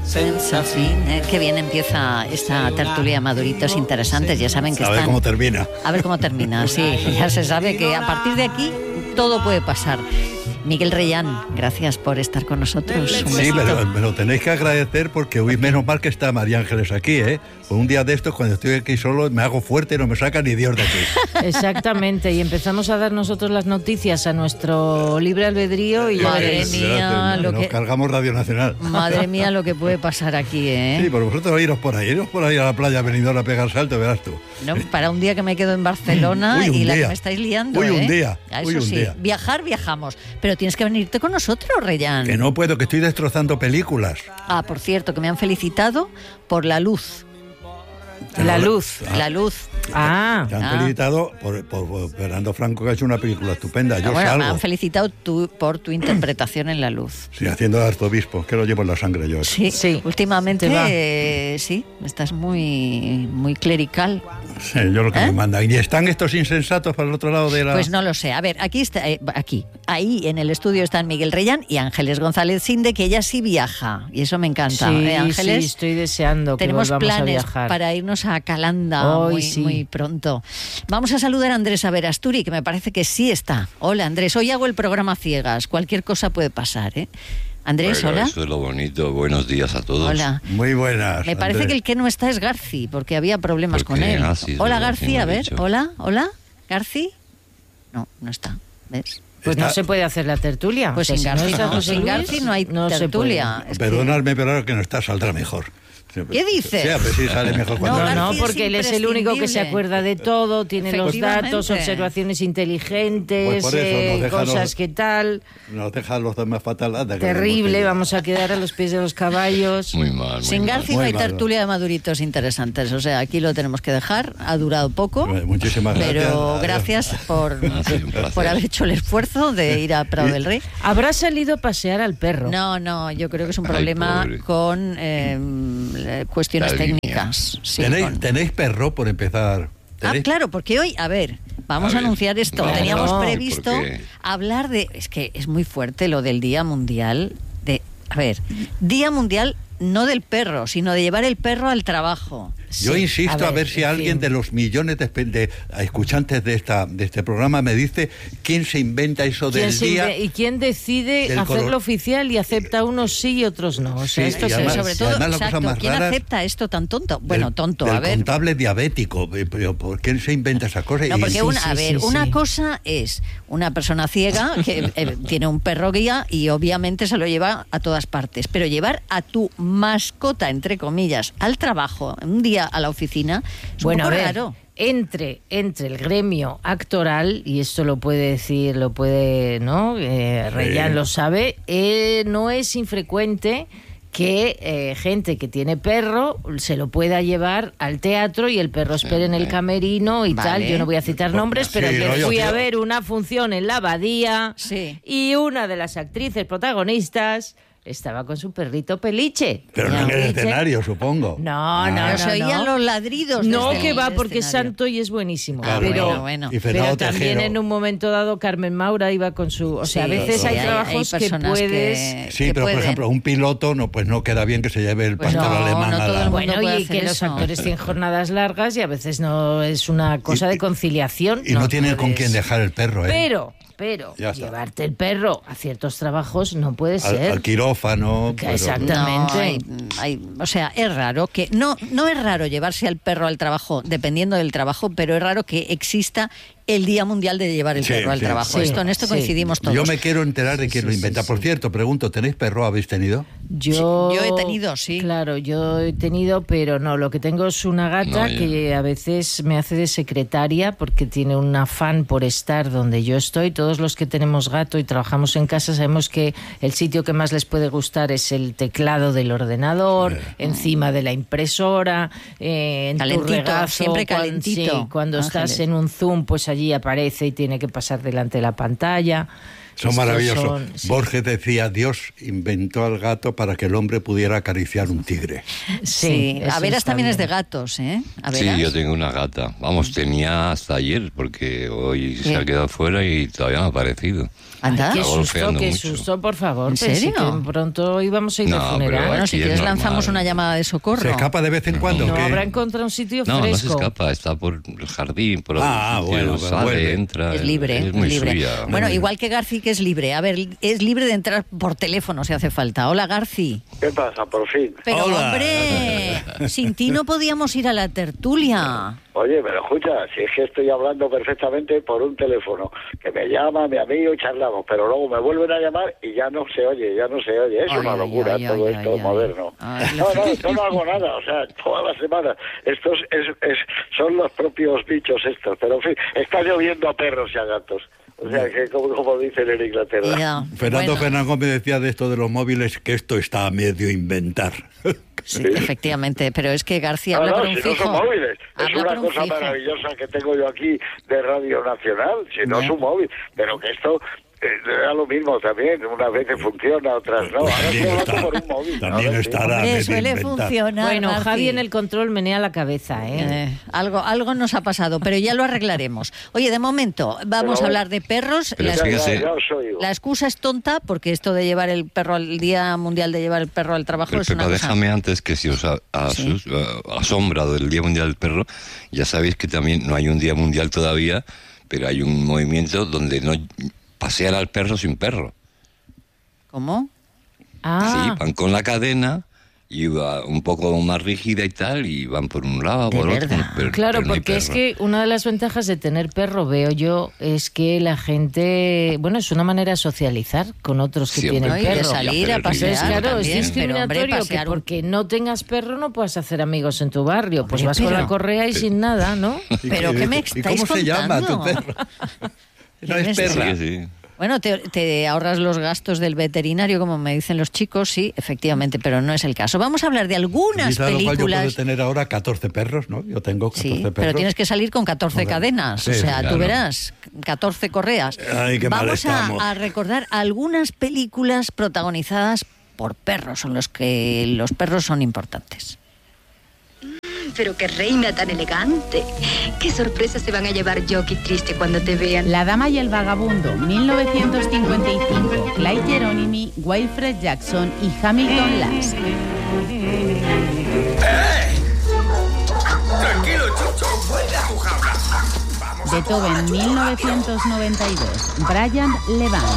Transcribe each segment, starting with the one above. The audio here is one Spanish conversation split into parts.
senza fine. Qué bien empieza esta tertulia, Maduritos interesantes. Ya saben que están... A ver cómo termina. A ver cómo termina, sí. Ya se sabe que a partir de aquí todo puede pasar. Miguel Reyán, gracias por estar con nosotros. Sí, me lo tenéis que agradecer porque hoy menos mal que está María Ángeles aquí, ¿eh? Pues un día de estos, cuando estoy aquí solo, me hago fuerte y no me saca ni Dios de aquí. Exactamente, y empezamos a dar nosotros las noticias a nuestro libre albedrío y madre mía, lo que... cargamos Radio Nacional. Madre mía, lo que puede pasar aquí, ¿eh? Sí, por vosotros iros por ahí a la playa Benidorm a pegar salto, verás tú. No, para un día que me quedo en Barcelona y la que me estáis liando, un ¿eh? día. Eso sí, viajamos, pero tienes que venirte con nosotros, Reyán. Que no puedo, que estoy destrozando películas. Ah, por cierto, que me han felicitado por La Luz. La Luz. La Luz. Te han felicitado por Fernando Franco, que ha hecho una película estupenda. Yo salgo. Me han felicitado por tu interpretación en La Luz. Sí, haciendo de arzobispo, que lo llevo en la sangre yo. Sí. Últimamente sí, estás muy clerical. Sí, yo lo que me mandan. ¿Y están estos insensatos para el otro lado de la...? Pues no lo sé. A ver, aquí está, ahí en el estudio están Miguel Reyán y Ángeles González Sinde, que ella sí viaja. Y eso me encanta. Sí, Ángeles, sí, estoy deseando que tenemos volvamos planes a viajar. para irnos a Calanda muy pronto. Vamos a saludar a Andrés Averasturi, que me parece que sí está. Hola, Andrés. Hoy hago el programa a ciegas. Cualquier cosa puede pasar, ¿eh? Andrés, bueno, hola. Eso es lo bonito. Buenos días a todos. Hola. Muy buenas. Me parece que el que no está es Garci, porque había problemas con él. Sí, hola, Garci, a ver. Hola. ¿Garci? No está. ¿Ves? Pues no se puede hacer la tertulia. Pues sin Garci no hay tertulia. Perdonadme, pero ahora que no está saldrá mejor. ¿Qué dices? Sí, a ver si sale mejor cuando... No, porque él es el único que se acuerda de todo, tiene los datos, observaciones inteligentes, pues por eso cosas que tal. Nos dejan los demás fatal. Terrible, vamos a quedar a los pies de los caballos. Muy mal. Sin Garci no hay tertulia de Maduritos interesantes, o sea, aquí lo tenemos que dejar, ha durado poco. Muchísimas gracias. Pero gracias por haber hecho el esfuerzo de ir a Prado del Rey. ¿Habrá salido a pasear al perro? No, yo creo que es un problema con... cuestiones técnicas. Sí, ¿Tenéis perro, por empezar? Claro, porque hoy, vamos a anunciar esto. Claro, teníamos previsto hablar de... Es que es muy fuerte lo del Día Mundial de... Día Mundial no del perro, sino de llevar el perro al trabajo. Yo insisto a ver si alguien de los millones de escuchantes de este programa me dice quién se inventa eso del día. ¿Y quién decide hacerlo oficial y acepta unos sí y otros no? O sea, esto además, sobre todo, ¿quién acepta esto tan tonto? Bueno, tonto, a ver. El contable diabético, pero ¿por qué se inventa esas cosas? No, porque una cosa es una persona ciega que tiene un perro guía y obviamente se lo lleva a todas partes, pero llevar a tu mascota, entre comillas, al trabajo, un día a la oficina, es un poco raro. Entre el gremio actoral, y esto lo puede decir, Reyán lo sabe, no es infrecuente que gente que tiene perro se lo pueda llevar al teatro y el perro espere en el camerino y tal. Yo no voy a citar nombres, pero fui a ver una función en la Abadía y una de las actrices protagonistas estaba con su perrito Peliche. Pero no en el escenario, supongo. No. Se oían los ladridos. No, que va, porque es santo y es buenísimo. Claro, bueno. Pero también en un momento dado Carmen Maura iba con su... O sea, a veces hay trabajos que puedes... Sí, pero por ejemplo, un piloto no queda bien que se lleve el pastor alemán a la... Bueno, y que los actores tienen jornadas largas y a veces no es una cosa de conciliación. Y no tienen con quién dejar el perro, ¿eh? Pero llevarte el perro a ciertos trabajos no puede ser. Al quirófano. Exactamente. O sea, es raro que... No es raro llevarse al perro al trabajo, dependiendo del trabajo, pero es raro que exista el Día Mundial de llevar el perro al trabajo. En esto coincidimos todos. Yo me quiero enterar de quién lo inventa. Por cierto, pregunto, ¿tenéis perro? ¿Habéis tenido? Yo he tenido, sí. Claro, yo he tenido, pero no, lo que tengo es una gata que a veces me hace de secretaria porque tiene un afán por estar donde yo estoy. Todos los que tenemos gato y trabajamos en casa sabemos que el sitio que más les puede gustar es el teclado del ordenador, encima de la impresora, en calentito, tu regazo, siempre calentito. Cuando estás en un Zoom, pues allí aparece y tiene que pasar delante de la pantalla. Son Estos maravillosos. sí. Borges decía, Dios inventó al gato para que el hombre pudiera acariciar un tigre. Sí, eso Averas está también es de bien. gatos, ¿eh? Sí, Averas. yo tengo una gata. Vamos, tenía hasta ayer, porque hoy se ha quedado fuera y todavía no ha aparecido. Anda. Qué Está susto, golpeando qué mucho. susto, por favor. ¿En Pensé serio? que pronto íbamos a ir de No, funeral. pero Bueno, si aquí es quieres normal. lanzamos una llamada de socorro. ¿Se escapa de vez en cuando? No, ¿Qué? habrá encontrado un sitio No, fresco. no se escapa, está por el jardín, por Ah, el bueno, sitio, pero vuelve. sale, entra. Es libre, es muy libre. suya. Bueno, igual que Garci, que es libre. A ver, es libre de entrar por teléfono si hace falta. Hola, Garci. ¿Qué pasa? Por fin. Pero, Hola. hombre, sin ti no podíamos ir a la tertulia. Oye, pero escucha, si es que estoy hablando perfectamente por un teléfono, que me llama mi amigo y charlamos, pero luego me vuelven a llamar y ya no se oye, ya no se oye. Es Ay, una ay, locura ay, todo ay, esto ay, ay. moderno. Ay, No, yo no hago nada, o sea, toda la semana. Estos son los propios bichos estos, pero en fin, está lloviendo a perros y a gatos. O sea, que como dicen en Inglaterra. Ya, Fernando bueno, Fernández me decía de esto de los móviles que esto está a medio inventar. sí, efectivamente, pero es que García No, habla por un si fijo. no son móviles. Es Habla una por un cosa fijo. maravillosa que tengo yo aquí de Radio Nacional, si no es un móvil. Pero que esto era lo mismo también. Unas veces funciona, otras no. Ahora estoy También hablando está- por un móvil. también Ahora sí. estará. Hombre, medio suele inventar. funcionar. Bueno, Garci. Javi en el control menea la cabeza, ¿eh? Algo nos ha pasado, pero ya lo arreglaremos. Oye, de momento, vamos a Pero- hablar de perros. Pero La, fíjese- Ya os oigo. la excusa es tonta, porque esto de llevar el perro al Día Mundial de llevar el perro al trabajo Pero es una Pepa, cosa... déjame antes que si os asombra del Día Mundial del Perro, ya sabéis que también no hay un Día Mundial todavía, pero hay un movimiento donde no pasean al perro sin perro. ¿Cómo? Ah, Sí, van con la cadena y va un poco más rígida y tal, y van por un lado, ¿De por otro. verdad? claro, pero no hay porque es perro. que una de las ventajas de tener perro, veo yo, es que la gente, bueno, es una manera de socializar con otros que Siempre, tienen ¿no? Y de perro. salir a Entonces, pasear Entonces, claro, también, es pero, hombre, discriminatorio que pasear un- porque no tengas perro no puedas hacer amigos en tu barrio. Pues Hombre, vas con pero- la correa y sin nada, ¿no? ¿Pero qué me ¿Y estáis cómo se llama tu contando? perro? No ¿Qué me es perra. Sí, sí. Bueno, te ahorras los gastos del veterinario, como me dicen los chicos, sí, efectivamente, pero no es el caso. Vamos a hablar de algunas Quizá lo cual yo puedo películas... tener ahora 14 perros, ¿no? Yo tengo 14 Sí, perros. pero tienes que salir con 14 Joder. cadenas, Sí, o sea, claro. tú verás, 14 correas. Ay, qué mal Vamos estamos. a recordar algunas películas protagonizadas por perros, en los que los perros son importantes. Pero qué reina tan elegante. Qué sorpresa se van a llevar Jock y Triste cuando te vean. La dama y el vagabundo, 1955. Clyde Geronimi, Wilfred Jackson y Hamilton Lass. Tranquilo, Chucho, vuelve a tu jaula. Vamos a Beethoven, 1992. Brian Levant.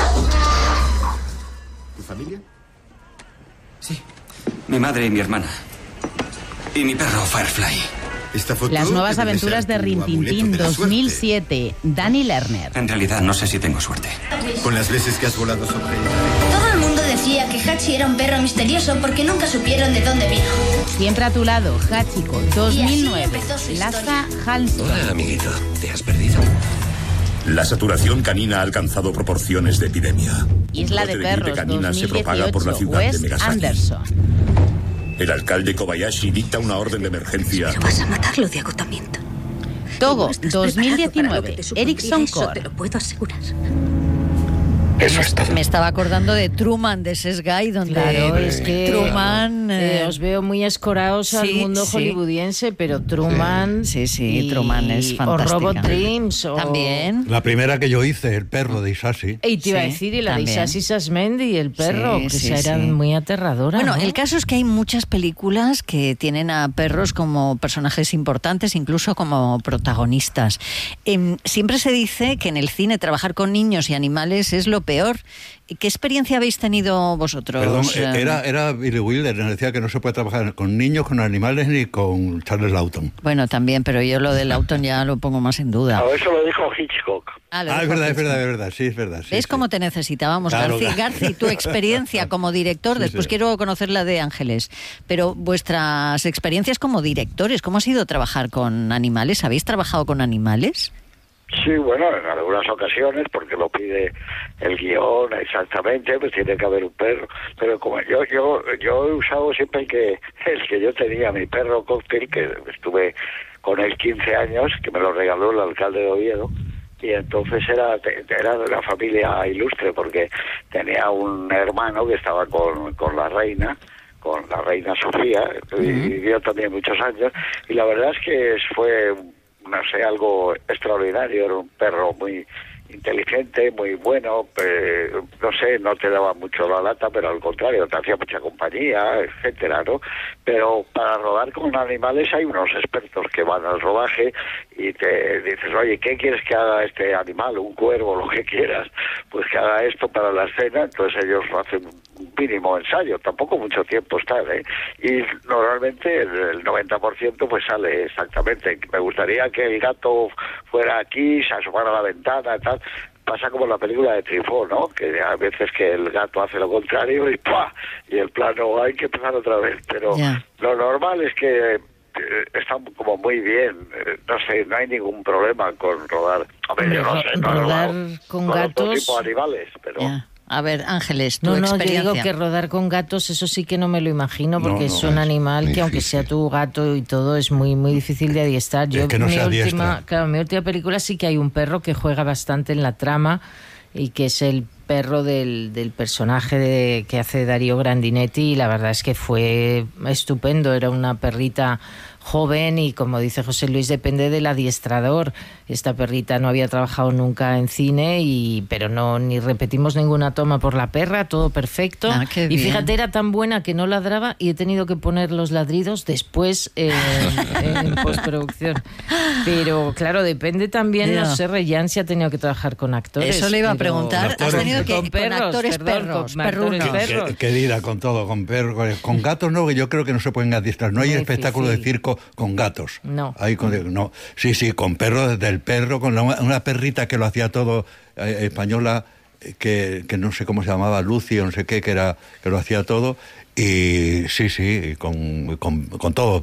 ¿Tu familia? Sí, mi madre y mi hermana. Y mi perro Firefly. Esta foto Las nuevas que debe aventuras ser de tu Rin Tin amuleto Tin, de la suerte. 2007. Danny Lerner. En realidad no sé si tengo suerte. Con las veces que has volado sobre él. Todo el mundo decía que Hachi era un perro misterioso porque nunca supieron de dónde vino. Siempre a tu lado, Hachiko, Y 2009. así empezó su Laza historia. Halston. Hola, amiguito. ¿Te has perdido? La saturación canina ha alcanzado proporciones de epidemia. Isla de El brote gripe Perros, canina se propaga por la 2018. ciudad de Wes Megasaki. Anderson. El alcalde Kobayashi dicta una orden de emergencia. Pero vas a matarlo de agotamiento. Togo, No estás preparado para lo 2019. que te supondría Erickson eso, Core. te lo puedo asegurar. Eso es todo. Me estaba acordando de Truman, de Sesgay, donde Claro, es que Truman... os veo muy escorados al sí, mundo sí. hollywoodiense, pero Truman... Sí, sí, y- Truman es fantástica. O Robot Dreams. O... También. La primera que yo hice, el perro de Isashi. Y te iba a Sí, decir, y la también. de Isashi Sasmendi y el perro, Sí, que sí, esa era sí. muy aterradora. Bueno, ¿no? el caso es que hay muchas películas que tienen a perros como personajes importantes, incluso como protagonistas. Siempre se dice que en el cine trabajar con niños y animales es lo peor. ¿Qué experiencia habéis tenido vosotros? Perdón, era Billy Wilder, nos decía que no se puede trabajar con niños, con animales ni con Charles Lawton. Bueno, también, pero yo lo del Lawton ya lo pongo más en duda. No, eso lo dijo Hitchcock. Lo Es dijo verdad, Hitchcock. sí, es verdad. Sí, ¿Ves sí. cómo te necesitábamos, Claro, Garci? claro. Garci, tu experiencia como director, Sí, después sí. quiero conocer la de Ángeles, pero vuestras experiencias como directores, ¿cómo ha sido trabajar con animales? ¿Habéis trabajado con animales? Sí, bueno, en algunas ocasiones, porque lo pide el guión exactamente, pues tiene que haber un perro. Pero como yo he usado siempre el que yo tenía, mi perro Cocktail, que estuve con él 15 años, que me lo regaló el alcalde de Oviedo, y entonces era de una familia ilustre, porque tenía un hermano que estaba con la reina Sofía, vivió también muchos años, y la verdad es que fue, no sé, algo extraordinario. Era un perro muy inteligente, muy bueno, no sé, no te daba mucho la lata, pero al contrario, te hacía mucha compañía, etcétera, ¿no? Pero para rodar con animales hay unos expertos que van al rodaje y te dices, oye, ¿qué quieres que haga este animal? Un cuervo, lo que quieras, pues que haga esto para la escena. Entonces ellos hacen un mínimo ensayo, tampoco mucho tiempo está, ¿eh? Y normalmente el 90% pues sale exactamente. Me gustaría que el gato fuera aquí, se asomara a la ventana y tal. Pasa como en la película de Truffaut, ¿no? Que a veces que el gato hace lo contrario y ¡pua! Y el plano hay que empezar otra vez. Pero lo normal es que están como muy bien, no sé, no hay ningún problema con rodar. A ver, yo no sé, rodar con gatos, otro tipo de animales, pero... A ver, Ángeles, tu yo experiencia. digo que rodar con gatos, eso sí que no me lo imagino, porque es un animal que, aunque sea tu gato y todo, es muy muy difícil de adiestrar. Yo, que no se adiestra. Mi última película sí que hay un perro que juega bastante en la trama, y que es el perro del personaje que hace Darío Grandinetti, y la verdad es que fue estupendo. Era una perrita joven y, como dice José Luis, depende del adiestrador. Esta perrita no había trabajado nunca en cine, pero ni repetimos ninguna toma por la perra, todo perfecto. Y fíjate, era tan buena que no ladraba y he tenido que poner los ladridos después en postproducción. Pero claro, depende también, no sé, Reyán, si ha tenido que trabajar con actores. Eso le iba a preguntar. ¿Has tenido que con actores perros? Querida, con todo, con perros, con gatos no, que yo creo que no se pueden adiestrar. No hay espectáculo de circo con gatos. No. No. Sí, con perros, desde el perro, con una perrita que lo hacía todo, española, que no sé cómo se llamaba, Lucy o no sé qué, que lo hacía todo, y sí, con todo.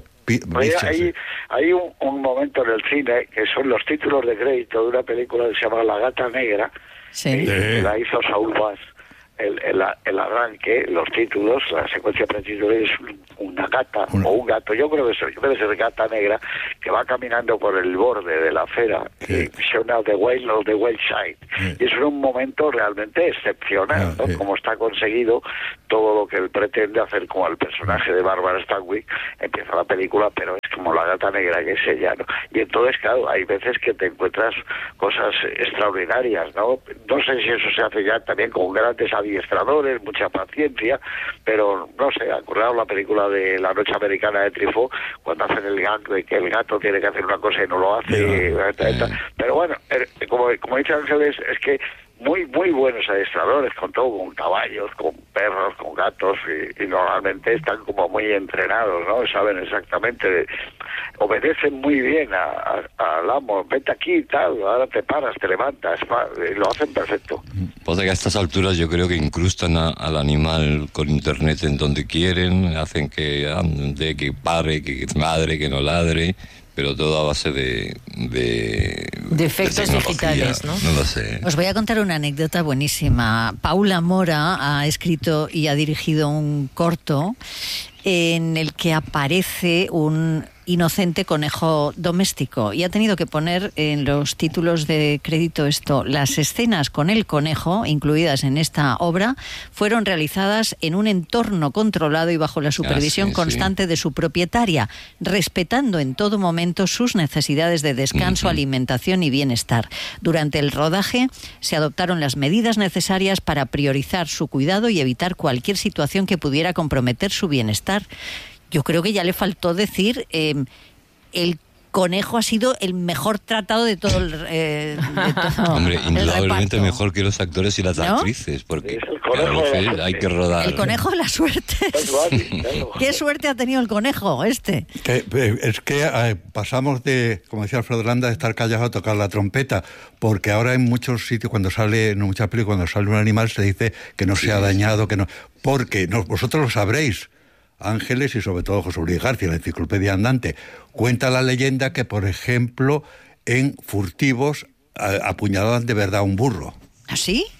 Hay un momento en el cine que son los títulos de crédito de una película que se llama La Gata Negra, que la hizo Saúl Bass. El arranque, los títulos, la secuencia principal es una gata o un gato, yo creo que debe ser gata negra, que va caminando por el borde de la acera, shown out the wild side, y es un momento realmente excepcional, ¿no? Como está conseguido todo lo que él pretende hacer, como el personaje de Barbara Stanwyck. Empieza la película, pero es como la gata negra que es ella, ¿no? Y entonces, claro, hay veces que te encuentras cosas extraordinarias, ¿no? No sé si eso se hace ya también con grandes adiestradores, mucha paciencia, pero no sé, acordado la película de La Noche Americana de Truffaut, cuando hacen el gag de que el gato tiene que hacer una cosa y no lo hace, pero bueno, como dice Ángeles, es que muy buenos adiestradores, con todo, con caballos, con perros, con gatos, y normalmente están como muy entrenados, ¿no? Saben exactamente, obedecen muy bien al amo, vete aquí y tal, ahora te paras, te levantas, y lo hacen perfecto. Pues que a estas alturas yo creo que incrustan al animal con internet en donde quieren, hacen que ande, que pare, que ladre, que no ladre, pero todo a base de efectos digitales, ¿no? No lo sé. Os voy a contar una anécdota buenísima. Paula Mora ha escrito y ha dirigido un corto en el que aparece un inocente conejo doméstico, y ha tenido que poner en los títulos de crédito esto: las escenas con el conejo incluidas en esta obra fueron realizadas en un entorno controlado y bajo la supervisión constante de su propietaria, respetando en todo momento sus necesidades de descanso, alimentación y bienestar. Durante el rodaje se adoptaron las medidas necesarias para priorizar su cuidado y evitar cualquier situación que pudiera comprometer su bienestar. Yo creo que ya le faltó decir el conejo ha sido el mejor tratado de todo el Hombre, indudablemente el mejor que los actores y las actrices, porque hay que rodar. El conejo de la suerte. ¿Qué suerte ha tenido el conejo este? Es que pasamos de, como decía Alfredo Landa, de estar callados a tocar la trompeta, porque ahora en muchos sitios, en muchas películas, cuando sale un animal se dice que no se ha dañado, que no, porque vosotros lo sabréis, Ángeles, y sobre todo José Luis García, la enciclopedia andante, cuenta la leyenda que, por ejemplo, en Furtivos apuñalaban de verdad a un burro. ¿Ah, sí?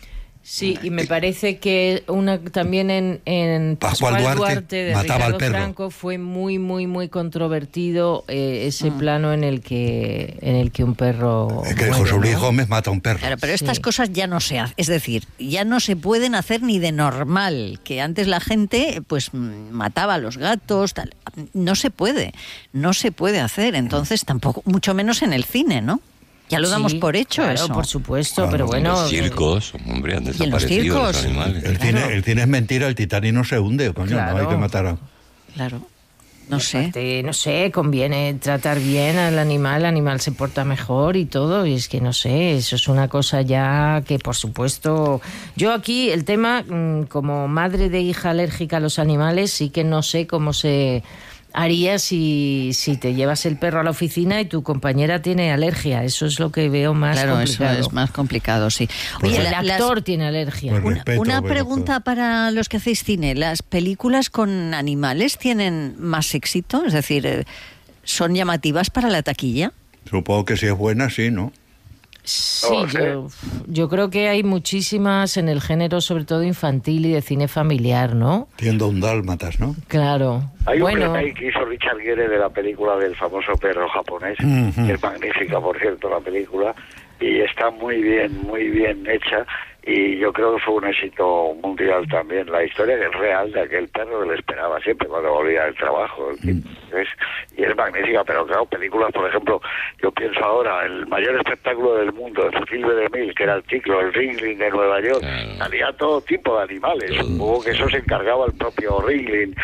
Sí, y me parece que también en Pascual Duarte de mataba Ricardo al perro. Franco fue muy, muy, muy controvertido ese plano en el que un perro Es que muere, José Luis ¿no? Gómez mata a un perro. Claro, pero estas cosas ya no se hacen, es decir, ya no se pueden hacer ni de normal, que antes la gente pues mataba a los gatos, tal. No se puede hacer, entonces tampoco, mucho menos en el cine, ¿no? Ya lo damos por hecho, claro, eso. por supuesto, pero bueno... Los circos, hombre, han en los desaparecido los circos. animales. El cine es mentira, el Titanic no se hunde, coño, Claro. no hay que matar a... Claro. No sé. Aparte, no sé, conviene tratar bien al animal, el animal se porta mejor y todo, y es que no sé, eso es una cosa ya que por supuesto... Yo aquí el tema, como madre de hija alérgica a los animales, sí que no sé cómo se haría si te llevas el perro a la oficina y tu compañera tiene alergia, eso es lo que veo más complicado. Eso es más complicado, sí. Oye, el actor tiene alergia. Una pregunta para los que hacéis cine. ¿Las películas con animales tienen más éxito? Es decir, ¿son llamativas para la taquilla? Supongo que si es buena, sí, ¿no? Sí, yo creo que hay muchísimas en el género, sobre todo infantil y de cine familiar, ¿no? 101 dálmatas, ¿no? Claro. Hay bueno, un remake que hizo Richard Gere de la película del famoso perro japonés, que es magnífica, por cierto, la película, y está muy bien hecha, y yo creo que fue un éxito mundial también. La historia es real de aquel perro que le esperaba siempre cuando volvía del trabajo. Y es magnífica, pero claro, películas, por ejemplo, yo pienso ahora, el mayor espectáculo del mundo, el Cecil de Mil, que era el ciclo, el Ringling de Nueva York, salía todo tipo de animales. Supongo que eso se encargaba el propio Ringling,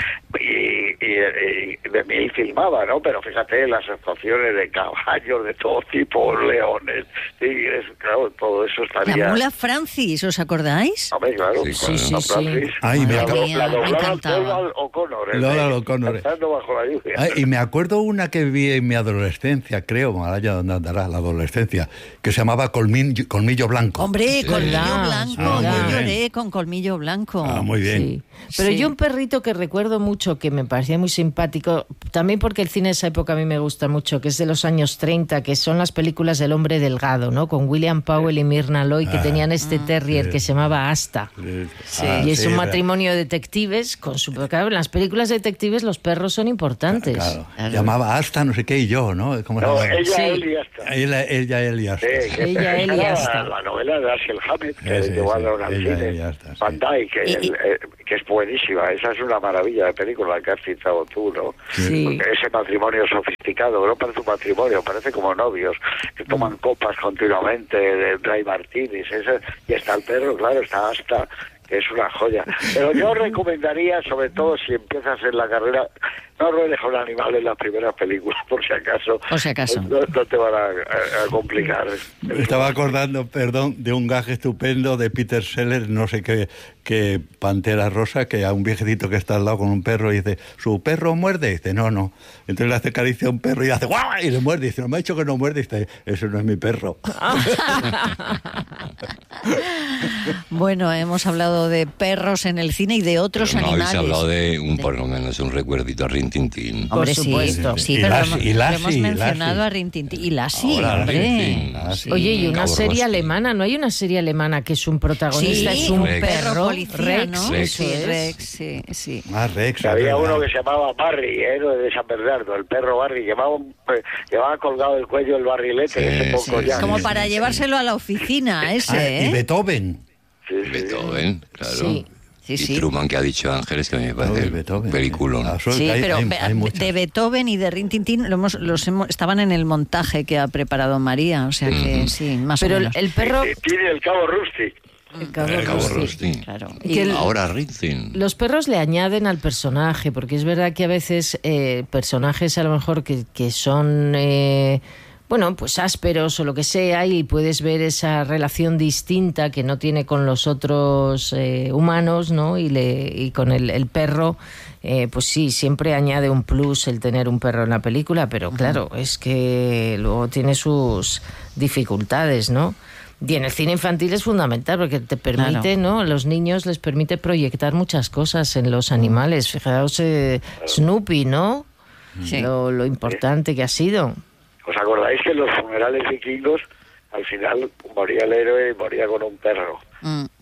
y de Mil filmaba, ¿no? Pero fíjate, las actuaciones de caballos de todo tipo, leones, tigres, claro, todo eso estaría... La mula Francis, ¿os acordáis? Hombre, claro. Sí. Ay, me La me encantaba. Donald O'Connor. Donald O'Connor. Cantando bajo la lluvia. Ay, y me acuerdo una que vi en mi adolescencia, creo, Malaya, ¿dónde andará la adolescencia? Que se llamaba Colmillo Blanco. Hombre, Colmillo ¿verdad? Blanco, Ah, yo muy lloré con Colmillo Blanco. Ah, muy bien. Sí. Pero Sí. yo un perrito que recuerdo mucho, que me parecía muy simpático, también porque el cine de esa época a mí me gusta mucho, que es de los años 30, que son las películas del hombre delgado, ¿no? Con William Powell y Myrna Loy, que tenían este terrier que se llamaba Asta. Y es un matrimonio de detectives con su... Claro, en las películas de detectives los perros son importantes. Claro. Llamaba Asta, no sé qué, y yo, ¿no? ¿Cómo se No, llamaba? ella, Sí. él y hasta. Ella, él y Asta. Ella, él y era Asta. la novela de Dashiell Hammett, que Sí, llegó a sí, dar al ella, cine. ella, Asta, sí. Van Dyke, que es buenísima. Esa es una maravilla de película que has citado tú, ¿no? Sí. Porque ese matrimonio sofisticado, no parece un matrimonio, parece como novios, que toman copas continuamente de dry martinis. Y está el perro, claro, está Asta, que es una joya. Pero yo recomendaría, sobre todo si empiezas en la carrera, no ruedes con animales en las primeras películas, por si acaso. Por si acaso. No te van a complicar. Me estaba acordando, perdón, de un gaje estupendo de Peter Sellers, no sé qué Pantera Rosa, que a un viejecito que está al lado con un perro y dice, ¿su perro muerde? Y dice, no. Entonces le hace caricia a un perro y hace ¡guau! Y le muerde. Y dice, no me ha dicho que no muerde. Y dice, eso no es mi perro. Bueno, hemos hablado de perros en el cine y de otros Pero no animales. habéis hablado de por lo menos un recuerdito a Rin Tin Tin. Hombre, Por supuesto. sí, Y pero Lassie, lo hemos y mencionado Lassie. a Rin Tin Tin. Y Lassie, Ahora, hombre. Rin Tin, Lassie. Oye, y una Cabo serie Roski. alemana, ¿no hay una serie alemana que es un protagonista? Sí, es un Rex. perro, policía, Rex, ¿no? Rex. Sí, eso es. Rex, sí. Rex. Que había es uno verdad. que se llamaba Barry, de San Bernardo, el perro Barry, llevaba colgado el cuello el barrilete, Sí, ese poco sí, ya. sí. Como para llevárselo a la oficina, ese, Y ¿eh? Beethoven. Beethoven, claro. Sí. Sí, Y sí. Truman, que ha dicho Ángeles, que a mí me parece Beethoven. peliculón. Sí, Hay- pero hay muchas. de Beethoven y de Rin Tin Tin estaban en el montaje que ha preparado María, o sea que sí, más Pero o menos. el perro... Tiene el cabo Rusty. el cabo El Cabo Rusty. Rosti. Claro. Que el- Ahora Rin Tin. Los perros le añaden al personaje, porque es verdad que a veces personajes a lo mejor que son, bueno, pues ásperos o lo que sea, y puedes ver esa relación distinta que no tiene con los otros humanos, ¿no? Y con el perro, pues sí, siempre añade un plus el tener un perro en la película, pero claro, es que luego tiene sus dificultades, ¿no? Y en el cine infantil es fundamental porque te permite, ¿no? A los niños les permite proyectar muchas cosas en los animales. Fijaos, Snoopy, ¿no? Sí. Lo importante que ha sido. ¿Os acordáis que en los funerales vikingos al final moría el héroe y moría con un perro?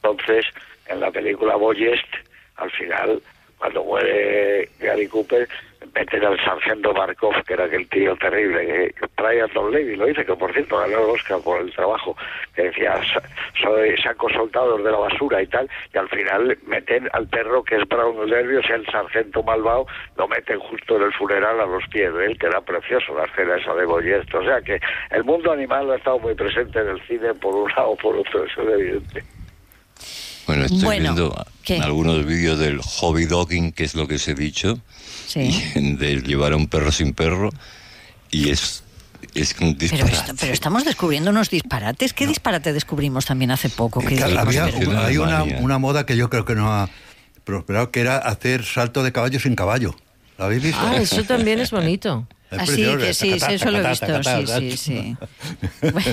entonces en la película Boyest, al final, cuando muere Gary Cooper, meten al sargento Markov, que era aquel tío terrible, que Brian Donlevy lo dice, que por cierto ganó el Oscar por el trabajo, que decía, soy saco soldados de la basura y tal, y al final meten al perro, que es Brown Derby, o sea, el sargento malvado, lo meten justo en el funeral a los pies de él, que era precioso la escena esa de Boyest. O sea que el mundo animal ha estado muy presente en el cine, por un lado o por otro, eso es evidente. Bueno, estoy viendo algunos vídeos del hobby dogging, que es lo que os he dicho, de llevar a un perro sin perro, y es un disparate. Pero estamos descubriendo unos disparates. ¿Qué disparate descubrimos también hace poco? Hay una moda que yo creo que no ha prosperado, que era hacer salto de caballo sin caballo. ¿Lo habéis visto? Ah, eso también es bonito. Así que sí, eso lo he visto, sí. Bueno,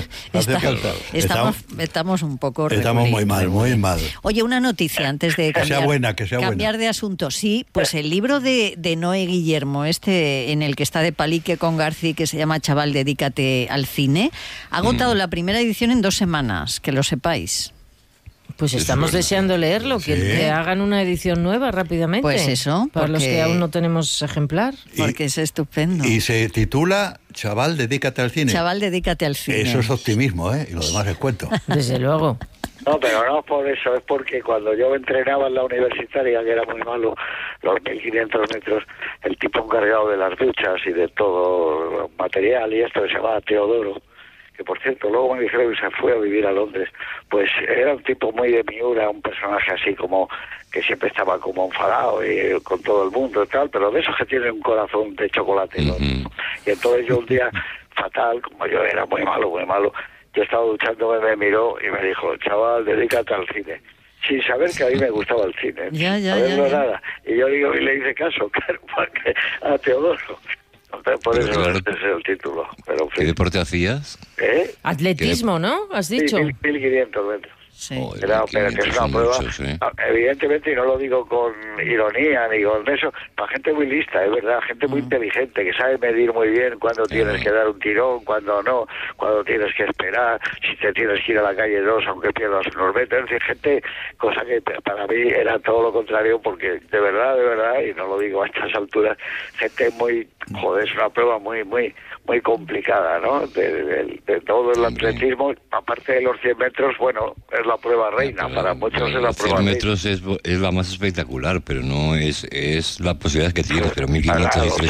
estamos un poco... Estamos muy mal. Oye, una noticia antes de cambiar buena. De asunto. Sí, pues el libro de Noé Guillermo, en el que está de palique con García, que se llama Chaval, dedícate al cine, ha agotado la primera edición en 2 semanas, que lo sepáis. Pues estamos deseando leerlo, que hagan una edición nueva rápidamente. Pues eso. Para los que aún no tenemos ejemplar. Porque es estupendo. Y se titula Chaval, dedícate al cine. Chaval, dedícate al cine. Eso es optimismo, ¿eh? Y lo demás es cuento. Desde luego. No, pero no por eso, es porque cuando yo entrenaba en la universitaria, que era muy malo, los 1500 metros, el tipo encargado de las duchas y de todo material y esto, que se llamaba Teodoro, que por cierto luego me dijeron que se fue a vivir a Londres, pues era un tipo muy de Miura, un personaje así como que siempre estaba como enfadado y con todo el mundo y tal, pero de esos que tienen un corazón de chocolate, ¿no? Y entonces yo un día, fatal, como yo era muy malo, yo estaba duchándome, me miró y me dijo, chaval, dedícate al cine. Sin saber que a mí me gustaba el cine, nada. Y yo digo, y le hice caso, claro, a Teodoro. Por eso ese es el título. Pero, en fin. ¿Qué deporte hacías? Atletismo, ¿no? ¿Has dicho? 1500 metros. Sí. Pero que es una prueba, evidentemente, y no lo digo con ironía ni con eso, para gente muy lista, es verdad, gente muy inteligente, que sabe medir muy bien cuándo tienes que dar un tirón, cuándo no, cuándo tienes que esperar, si te tienes que ir a la calle 2 aunque pierdas unos metros, es decir, gente, cosa que para mí era todo lo contrario, porque de verdad, y no lo digo a estas alturas, gente muy, es una prueba muy complicada, ¿no? De todo el atletismo, aparte de los 100 metros, bueno, es la prueba reina, para muchos es la prueba reina. 100 metros es la más espectacular, pero no es la posibilidad que tienes, pero 1500 y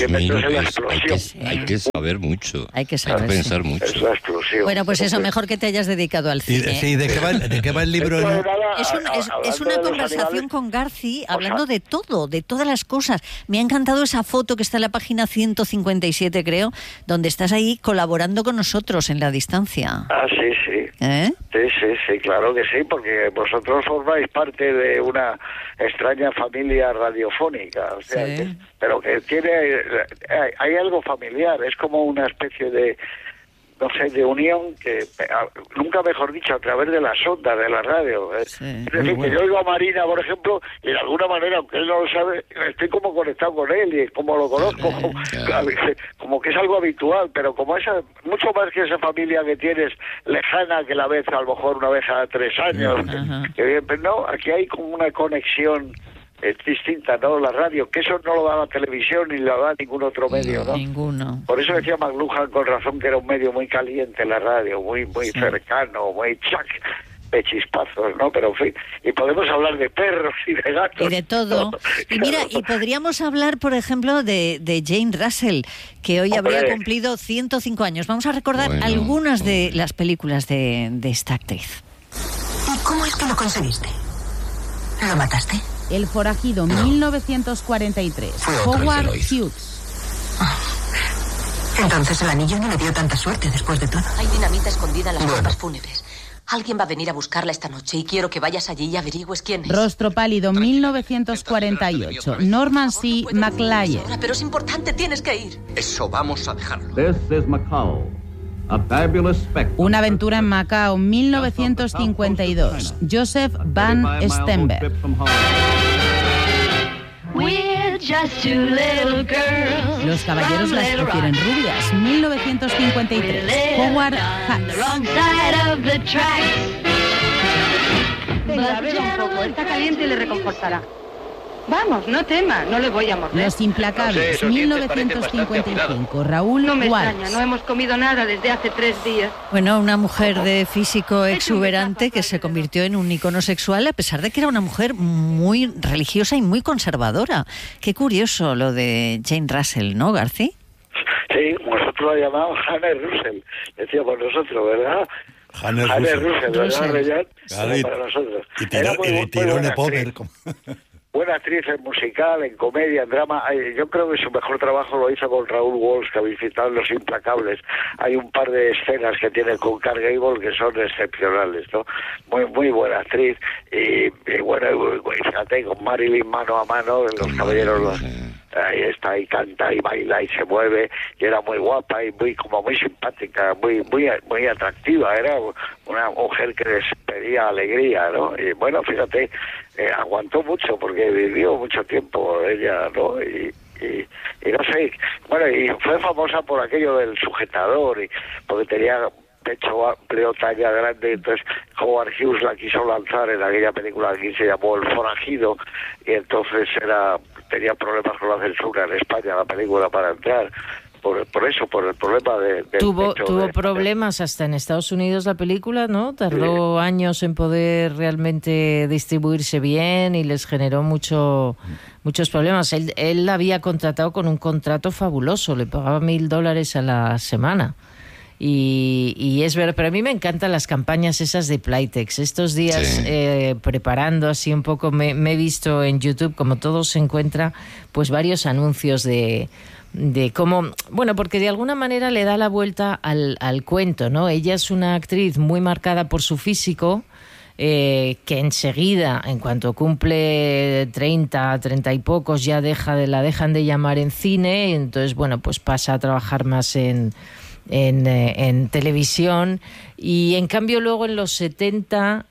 3000 hay que saber mucho, hay que pensar mucho. Es la explosión. Bueno, pues eso, mejor que te hayas dedicado al cine. Sí, ¿de qué va el libro? Es una conversación con Garci, hablando de todo, de todas las cosas. Me ha encantado esa foto que está en la página 157, creo, donde estás ahí colaborando con nosotros en la distancia. Ah, sí. Sí, claro que sí, porque vosotros formáis parte de una extraña familia radiofónica, o sea, pero que hay algo familiar, es como una especie de, no sé, de unión que, nunca mejor dicho, a través de las ondas de la radio. Es decir, que yo oigo a Marina, por ejemplo, y de alguna manera, aunque él no lo sabe, estoy como conectado con él y como lo conozco, como que es algo habitual, pero como esa, mucho más que esa familia que tienes lejana, que la ves a lo mejor una vez a 3 años, que bien, pero no, aquí hay como una conexión. Es distinta, ¿no? La radio, que eso no lo da la televisión ni lo da ningún otro medio, ¿no? Ninguno. Por eso decía McLuhan con razón que era un medio muy caliente la radio, muy cercano, muy de chispazos, ¿no? Pero en fin, y podemos hablar de perros y de gatos. Y de todo. ¿No? Y mira, y podríamos hablar, por ejemplo, de Jane Russell, que hoy habría cumplido 105 años. Vamos a recordar algunas de las películas de esta actriz. ¿Y cómo es que lo conseguiste? ¿Lo mataste? El forajido, 1943. Howard Hughes. Entonces el anillo no le dio tanta suerte después de todo. Hay dinamita escondida en las bombas fúnebres. Alguien va a venir a buscarla esta noche y quiero que vayas allí y averigües quién es. Rostro pálido, 1948. Norman C. McLeod. Pero es importante, tienes que ir. Eso vamos a dejarlo. This is Macau. A fabulous spectacle. Una aventura en Macao, 1952. Joseph Van Stenberg. Los caballeros las prefieren rubias, 1953. Howard Hawks. Venga, beba un poco. Está caliente y le reconfortará. Vamos, no tema, no le voy a morder. Los Implacables, 1955. Raúl No me Walsh. extraña, no hemos comido nada desde hace 3 días. Bueno, una mujer de físico exuberante que se convirtió en un icono sexual a pesar de que era una mujer muy religiosa y muy conservadora. Qué curioso lo de Jane Russell, ¿no, García? Sí, nosotros la llamamos Jane Russell, decíamos nosotros, ¿verdad? Jane Russell, ¿verdad, Reyán? Claro, para nosotros. Y tiró de poder. Buena actriz en musical, en comedia, en drama. Yo creo que su mejor trabajo lo hizo con Raúl Walsh, que habéis citado en Los Implacables. Hay un par de escenas que tiene con Clark Gable que son excepcionales, ¿no? Muy buena actriz. Y bueno, fíjate, con Marilyn mano a mano, en Los Caballeros... Ahí está, y canta, y baila, y se mueve, y era muy guapa, y muy simpática, muy atractiva. Era una mujer que despedía alegría, ¿no? Y bueno, fíjate, aguantó mucho, porque vivió mucho tiempo ella, ¿no? Y no sé, bueno, y fue famosa por aquello del sujetador, y porque tenía pecho amplio, talla grande. Entonces Howard Hughes la quiso lanzar en aquella película que se llamó El Forajido, y entonces tenía problemas con la censura en España la película para entrar. Por el problema de tuvo problemas hasta en Estados Unidos la película, ¿no? Tardó años en poder realmente distribuirse bien y les generó muchos problemas. Él la había contratado con un contrato fabuloso, le pagaba $1,000 a la semana. Y es verdad, pero a mí me encantan las campañas esas de Playtex. Estos días preparando así un poco me he visto en YouTube, como todo se encuentra, pues varios anuncios de cómo, bueno, porque de alguna manera le da la vuelta al cuento, ¿no? Ella es una actriz muy marcada por su físico, que enseguida, en cuanto cumple 30 y pocos, ya la dejan de llamar en cine, y entonces, bueno, pues pasa a trabajar más en televisión, y en cambio luego en los 70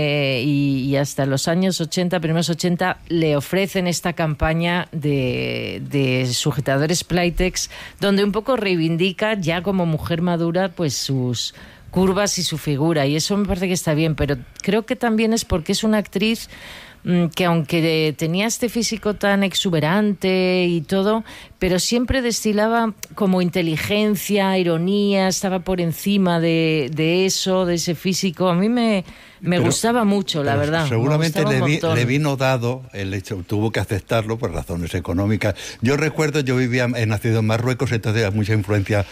y hasta los años 80, primeros 80, le ofrecen esta campaña de sujetadores Playtex, donde un poco reivindica ya como mujer madura pues sus curvas y su figura, y eso me parece que está bien, pero creo que también es porque es una actriz que aunque tenía este físico tan exuberante y todo, pero siempre destilaba como inteligencia, ironía, estaba por encima de eso, de ese físico. A mí me gustaba mucho, la verdad. Seguramente le vino dado el hecho, tuvo que aceptarlo por razones económicas. Yo recuerdo, he nacido en Marruecos, entonces había mucha influencia